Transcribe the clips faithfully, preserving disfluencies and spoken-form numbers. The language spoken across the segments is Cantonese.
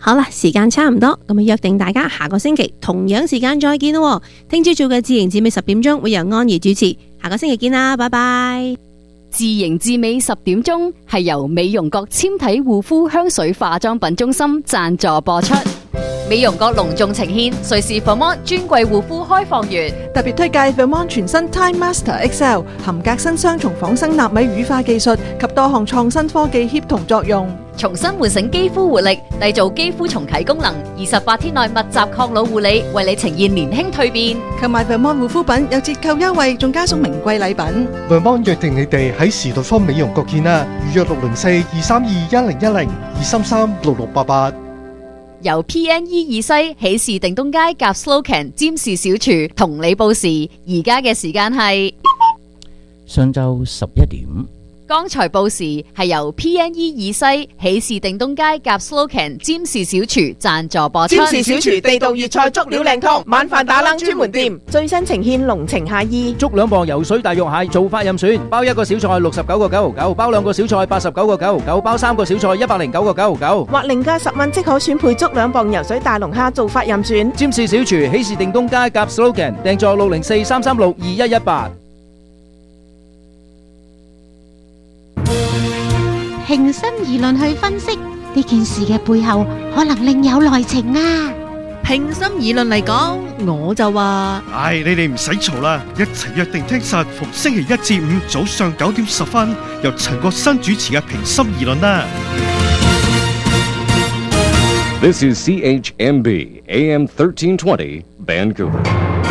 好啦，時間差唔多，咁啊約定大家下個星期同樣時間再見咯。聽朝早嘅自營自美十點鐘會由安怡主持，下個星期見啦，拜拜。 自營自美十點鐘係由美容閣纖體護膚香水化妝品中心贊助播出。美容閣隆重呈現瑞士 Vermont 專櫃護膚開放月， 特別推介 Vermont 全新 Time Master X L 含革新雙重仿生納米乳化技術及多項創新科技協同作用， 重新喚醒肌膚活力，締造肌膚重啟功能。二十八天內密集抗老護理，為你呈現年輕蛻變。 購買 Vermont 護膚品有折扣優惠，仲加送名貴禮品。 Vermont 約定你哋喺時代坊美容閣見啦，預約六零四二三二一零一零二三三六六八八。 由 P N E 二西喜事定東街夾 Slocan 占士小廚同你報時，而家嘅時間係上晝十一點。 剛才報時係由 P N E 二西喜事定東街夾 Slocan 占士小廚贊助播出。 占士小廚地道粵菜足料靚湯，晚飯打冷專門店，最新呈現濃情夏意。 捉兩磅游水大肉蟹做法任選，包一個小菜六十九個九毫九，包兩個小菜八十九個九毫九，包三個小菜一百零九個九毫九， 或另加十蚊即可選配足兩磅游水大龍蝦做法任選。 占士小廚喜事定東街夾 Slogan 訂座六零四三三六二一一八。 平心而論去分析呢件事嘅背後，可能另有內情啊！ 平心而論嚟講，我就話： 唉，你哋唔使嘈啦，一齊約定聽實逢星期一至五早上九點十分，由陳國新主持嘅平心而論啦。 This is C H M B A M thirteen twenty Vancouver。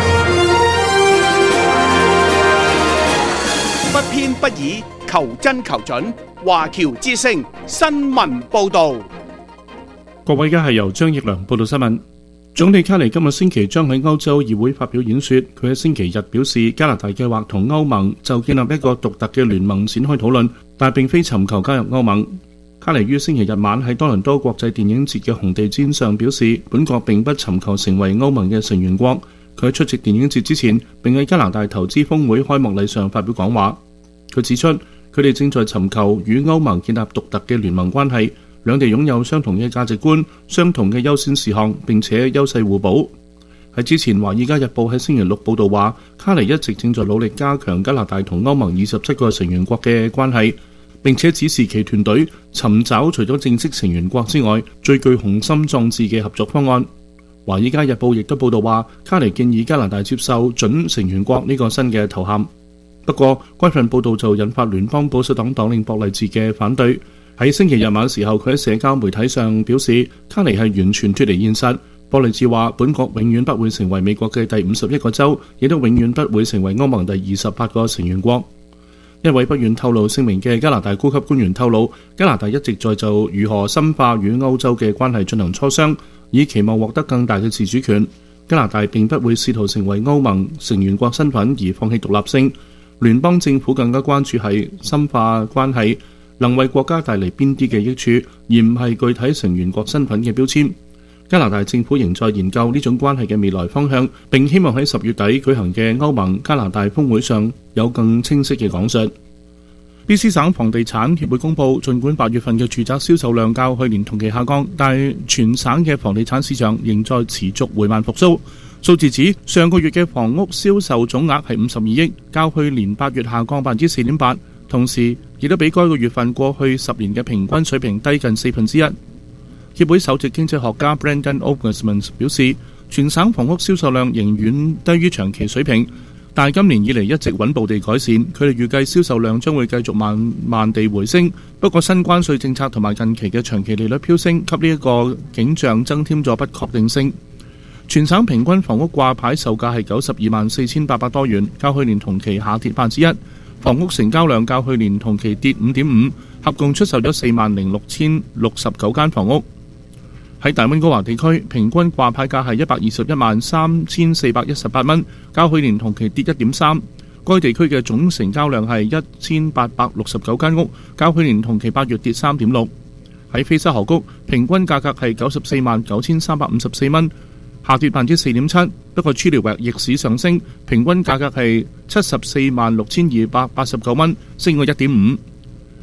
不偏不倚，求真求準。華僑之聲新聞報道。 各位，而家係由張奕良報道新聞。總理卡尼今個星期將喺歐洲議會發表演說。佢喺星期日表示，加拿大計劃同歐盟就建立一個獨特嘅聯盟展開討論，但並非尋求加入歐盟。卡尼於星期日晚喺多倫多國際電影節嘅紅地毯上表示，本國並不尋求成為歐盟嘅成員國。佢喺出席電影節之前，並喺加拿大投資峰會開幕禮上發表講話。佢指出，佢哋正在尋求與歐盟建立獨特嘅聯盟關係，兩地擁有相同嘅價值觀、相同嘅優先事項，並且優勢互補。喺之前，《華爾街日報》喺星期六報道話，卡尼一直正在努力加強加拿大同歐盟二十七個成員國嘅關係，並且指示其團隊尋找除咗正式成員國之外最具雄心壯志嘅合作方案。《華爾街日報》亦都報道話，卡尼建議加拿大接受準成員國呢個新嘅頭銜。不過，該份報道就引發聯邦保守黨黨領博勵治嘅反對。喺星期日晚時候，佢喺社交媒體上表示，卡尼係完全脫離現實。博勵治話，本國永遠不會成為美國嘅第五十一個州，亦都永遠不會成為歐盟第二十八個成員國。一位不願透露姓名嘅加拿大高級官員透露，加拿大一直在就如何深化與歐洲嘅關係進行磋商，以期望獲得更大嘅自主權。加拿大並不會試圖成為歐盟成員國身份而放棄獨立性。聯邦政府更加關注係深化關係能為國家帶嚟邊啲嘅益處，而唔係具體成員國身份嘅標籤。加拿大政府仍在研究呢種關係嘅未來方向，並希望喺十月底舉行嘅歐盟加拿大峰會上有更清晰嘅講述。B C 省房地產協會公佈，儘管八月份嘅住宅銷售量較去年同期下降，但係全省嘅房地產市場仍在持續緩慢復甦。數字指上個月嘅房屋銷售總額係五十二億，較去年八月下降百分之四點八，同時亦都比該個月份過去十年嘅平均水平低近四分之一。協會首席經濟學家 Brendan Ogusman 表示，全省房屋銷售量仍遠低於長期水平，但係今年以嚟一直穩步地改善。佢哋預計銷售量將會繼續慢慢地回升，不過新關稅政策同埋近期嘅長期利率飆升，給呢一個景象增添咗不確定性。全省平均房屋掛牌售價係九十二萬四千八百多元，較去年同期下跌百分之一。房屋成交量較去年同期跌五點五，合共出售咗四萬零六千六十九間房屋。喺大溫哥華地區，平均掛牌價係一百二十一萬三千四百一十八蚊，較去年同期跌一點三。該地區嘅總成交量係一千八百六十九間屋，較去年同期八月跌三點六。喺菲沙河谷，平均價格係九十四萬九千三百五十四蚊，下跌百分之四點七。不過 Chilliwack 逆市上升，平均價格係七十四萬六千二百八十九蚊，升過一點五。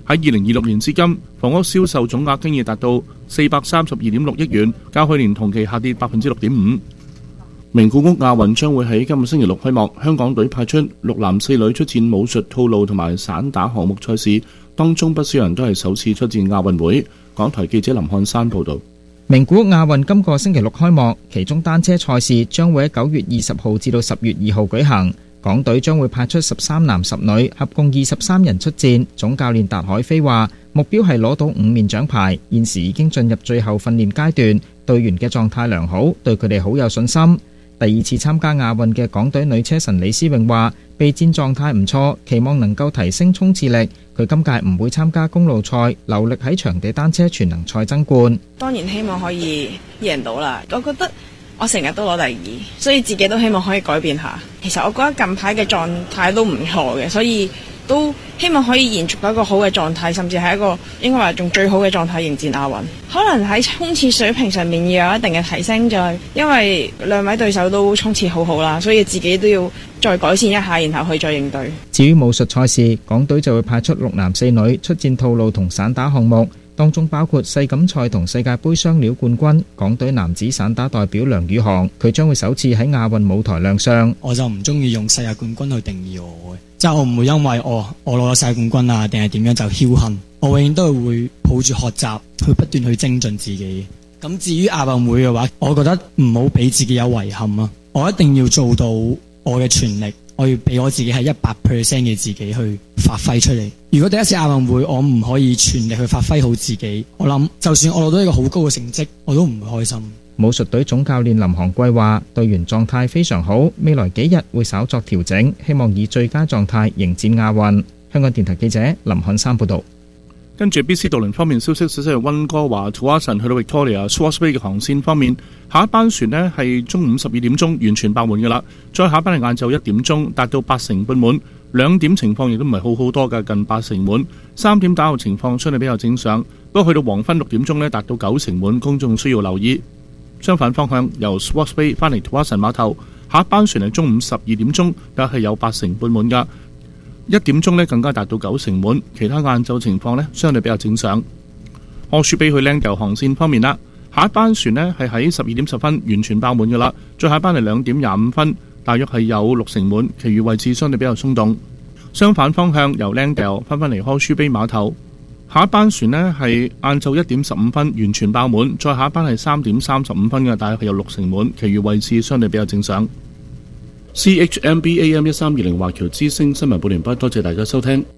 喺二零二六年至今，房屋銷售總額經已達到四百三十二點六億元，較去年同期下跌百分之六點五。名古屋亞運將會喺今個星期六開幕，香港隊派出六男四女出戰武術、套路同埋散打項目賽事，當中不少人都係首次出戰亞運會。港台記者林漢山報導。 名古屋亞運今個星期六開幕，其中單車賽事將會喺九月二十號至到十月二號舉行。港隊將會派出十三男十女，合共二十三人出戰。總教練達海飛話：目標係攞到五面獎牌，現時已經進入最後訓練階段，隊員嘅狀態良好，對佢哋好有信心。第二次參加亞運嘅港隊女車神李思穎話：備戰狀態唔錯，期望能夠提升衝刺力。佢今屆唔會參加公路賽，留力喺場地單車全能賽爭冠。 當然希望可以贏到啦，我覺得我成日都攞第二，所以自己都希望可以改變下。其實我覺得近排嘅狀態都唔錯嘅，所以都希望可以延續到一個好嘅狀態，甚至係一個應該話仲最好嘅狀態迎戰亞運。可能喺衝刺水平上面要有一定嘅提升，就係因為兩位對手都衝刺好好啦，所以自己都要再改善一下，然後去再應對。 至於武術賽事，港隊就會派出六男四女出戰套路同散打項目，當中包括世錦賽同世界盃雙料冠軍港隊男子散打代表梁宇航，佢將會首次喺亞運舞台亮相。 我就唔中意用世界冠軍去定義我嘅，即係我唔會因為哦我攞咗世界冠軍啊定係點樣就僥倖，我永遠都係會抱住學習去不斷去精進自己。咁至於亞運會嘅話，我覺得唔好俾自己有遺憾啊！我一定要做到我嘅全力，我要俾我自己係一百 percent 嘅自己去發揮出嚟。如果第一次亞運會我唔可以全力去發揮好自己，我諗就算我攞到一個好高嘅成績，我都唔會開心。 武術隊總教練林航貴話：隊員狀態非常好，未來幾日會稍作調整，希望以最佳狀態迎戰亞運。香港電台記者林漢山報道。 跟住 B C 渡輪方面消息，首先係溫哥華 Tsawwassen 去到 Victoria、Swartz Bay 嘅航線方面，下一班船呢係中午十二點鐘完全爆滿㗎啦，再下一班係晏晝一點鐘，達到八成半滿。兩點情況亦都唔係好好多嘅，近八成滿。三點打後情況相對比較正常，不過去到黃昏六點鐘呢，達到九成滿，公眾需要留意。相反方向由 Swartz Bay 翻嚟 Tsawwassen 碼頭，下一班船係中午十二點鐘，但係有八成半滿㗎。一點鐘呢更加達到九成滿，其他晏晝情況呢相對比較正常。柯樹比去靚油航線方面啦，下一班船呢係喺十二點十分完全爆滿㗎啦，最下一班係兩點廿五分，大約係有六成滿，其餘位置相對比較鬆動。相反方向由靚油翻返嚟柯樹比碼頭，下一班船呢係晏晝一點十五分完全爆滿，再下一班係三點三十五分嘅，大約係有六成滿，其餘位置相對比較正常。C H M B A M 一三二零華僑之聲新聞報完畢，多謝大家收聽。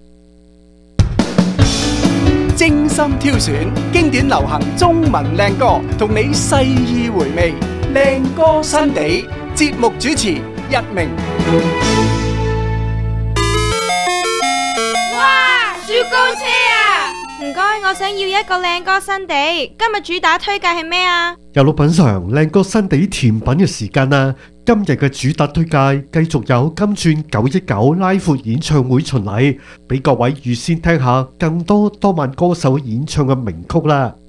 精心挑選經典流行中文靚歌，同你細意回味靚歌新地。節目主持一鳴。 哇！雪糕車啊！唔該，我想要一個靚歌新地。今日主打推介係咩啊？ 又到品嘗靚歌新地甜品嘅時間啦！今日嘅主打推介繼續有金鑽九一九拉闊演唱會巡禮，俾各位預先聽下更多多萬歌手演唱嘅名曲啦。